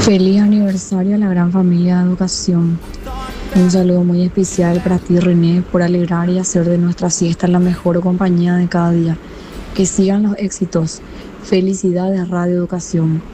Feliz aniversario a la gran familia de educación. Un saludo muy especial para ti, René, por alegrar y hacer de nuestra siesta la mejor compañía de cada día. Que sigan los éxitos. Felicidades, Radio Educación.